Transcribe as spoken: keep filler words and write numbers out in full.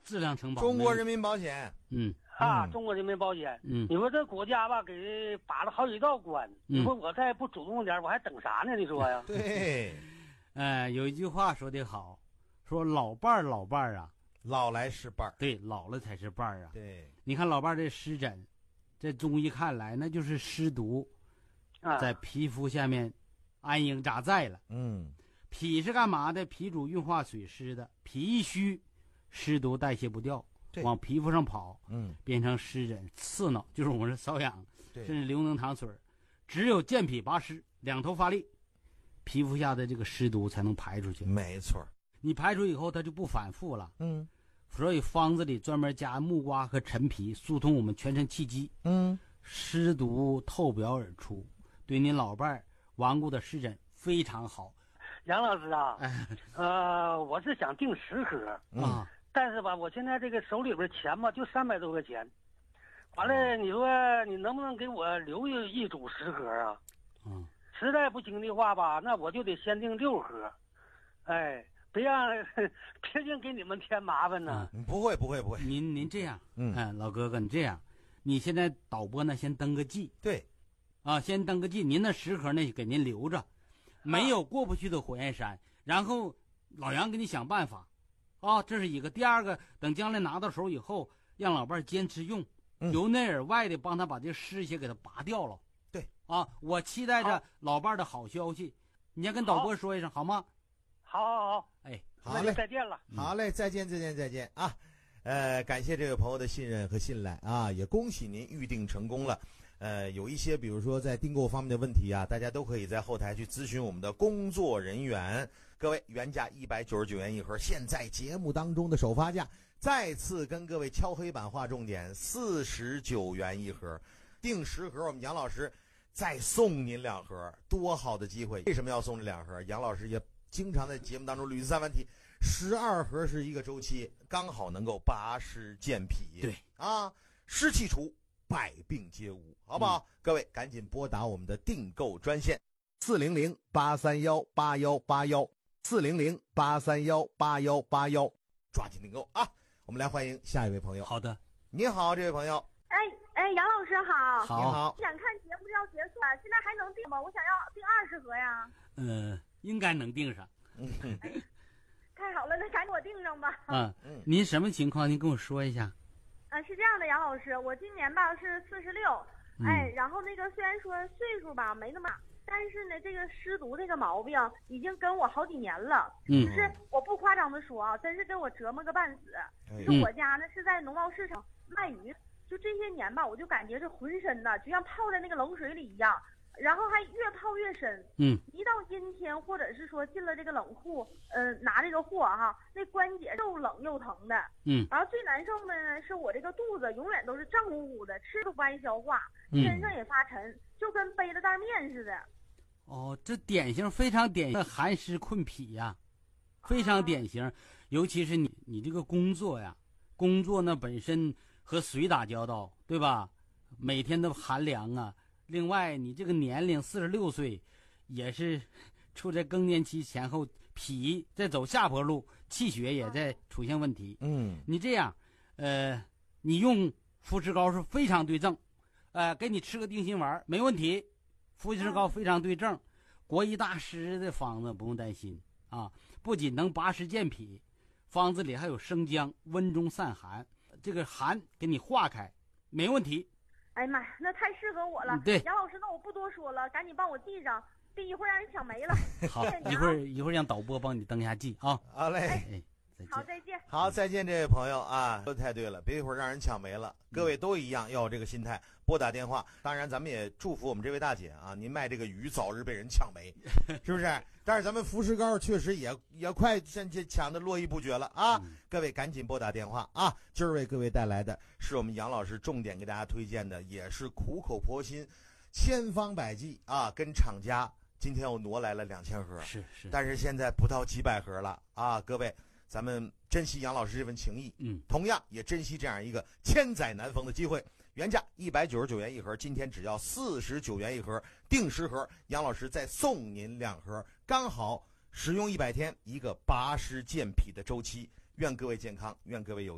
质量承保。 中国人民保险， 嗯啊， 嗯中国人民保险。 嗯你说这国家吧，给把了好几道关。 嗯你说我再不主动点，我还等啥呢？你说呀？ 对， 呃，有一句话说得好，说老伴儿老伴儿啊， 老来是伴儿。 对，老了才是伴儿啊。 对， 你看老伴儿这湿疹，在中医看来那就是湿毒啊， 在皮肤下面安营扎寨了。 嗯， 脾是干嘛的？脾主运化水湿的，脾一虚，湿毒代谢不掉， 对往皮肤上跑， 嗯， 变成湿疹、刺挠，就是我们是瘙痒， 对甚至流脓淌水。只有健脾拔湿，两头发力，皮肤下的这个湿毒才能排出去。 没错。 你排出以后，它就不反复了。 嗯所以方子里专门加木瓜和陈皮，疏通我们全身气机， 嗯， 湿毒透表而出，对您老伴儿顽固的湿疹非常好。 杨老师啊， 哎呃，我是想订十盒， 嗯啊， 但是吧，我现在这个手里边钱吧就三百多块钱，完了，你说你能不能给我留一一组十盒啊？ 嗯， 实在不行的话吧，那我就得先订六盒，哎，别让别净给你们添麻烦呢。 嗯不会不会不会。 您您这样， 嗯哎，老哥哥，你这样，你现在导播呢，先登个记对， 啊，先登个记，您那十盒呢给您留着，没有过不去的火焰山，然后老杨给你想办法，啊，这是一个。第二个，等将来拿到手以后，让老伴儿坚持用， 嗯由内而外的帮他把这湿邪给他拔掉了。 对啊，我期待着好老伴儿的好消息，你先跟导播说一声好吗？ 好好好， 哎， 那就好嘞， 再见了。 好嘞，再见再见再见啊！呃，感谢这位朋友的信任和信赖啊，也恭喜您预定成功了。呃，有一些比如说在订购方面的问题啊，大家都可以在后台去咨询我们的工作人员。各位，原价一百九十九元一盒，现在节目当中的首发价再次跟各位敲黑板划重点，四十九元一盒，订十盒，我们杨老师再送您两盒，多好的机会！为什么要送这两盒？杨老师也经常在节目当中屡次三番提，十二盒是一个周期，刚好能够拔湿健脾。 对啊，湿气除，百病皆无，好不好？ 嗯、 各位赶紧拨打我们的订购专线四零零八三幺八幺八幺四零零八三幺八幺八幺，抓紧订购啊！我们来欢迎下一位朋友。 好的， 你好，这位朋友。 哎哎，杨老师好。 好， 你好。 想看节目要结束了，现在还能订吗？我想要订二十盒呀。 呃，应该能订上。 嗯哎，太好了，那赶紧我订上吧。 嗯嗯， 您什么情况？您跟我说一下。 啊，是这样的，杨老师，我今年吧是四十六，哎，然后那个虽然说岁数吧没那么大，但是呢，这个湿毒这个毛病已经跟我好几年了。 嗯， 就是我不夸张的说啊，真是给我折磨个半死。 哎就是我家呢是在农贸市场卖鱼，就这些年吧，我就感觉这浑身的就像泡在那个冷水里一样，然后还越泡越深。 嗯， 一到阴天或者是说进了这个冷库，呃，拿这个货哈，那关节又冷又疼的。 嗯， 然后最难受的呢是我这个肚子永远都是胀乎乎的，吃都不爱消化， 嗯身上也发沉，就跟背了袋面似的。 哦，这典型非常典型的寒湿困脾呀，非常典型。尤其是你你这个工作呀，工作呢本身和水打交道，对吧？每天的寒凉啊。另外，你这个年龄四十六岁，也是处在更年期前后，脾在走下坡路，气血也在出现问题。 嗯， 你这样，呃，你用肤石膏是非常对症，呃，给你吃个定心丸没问题。肤石膏非常对症，国医大师的方子不用担心啊，不仅能拔湿健脾，方子里还有生姜，温中散寒，这个寒给你化开，没问题。 哎呀妈呀，那太适合我了。 嗯对， 杨老师，那我不多说了，赶紧帮我记上，别一会儿让人抢没了。 好，一会儿一会儿让导播帮你登一下记啊。 好嘞。 哎，再见。 好，再见。 好，再见，这位朋友啊，说的太对了，别一会儿让人抢没了。各位都一样，要有这个心态，拨打电话。当然，咱们也祝福我们这位大姐啊，您卖这个鱼早日被人抢没，是不是？但是咱们福石膏确实也也快现在抢的络绎不绝了啊！ 嗯、 各位赶紧拨打电话啊！今儿为各位带来的是我们杨老师重点给大家推荐的，也是苦口婆心、千方百计啊，跟厂家今天又挪来了两千盒， 是是， 但是现在不到几百盒了啊！各位。咱们珍惜杨老师这份情谊， 嗯， 同样也珍惜这样一个千载难逢的机会。原价一百九十九元一盒，今天只要四十九元一盒，订十盒，杨老师再送您两盒，刚好使用一百天，一个拔湿健脾的周期。愿各位健康，愿各位有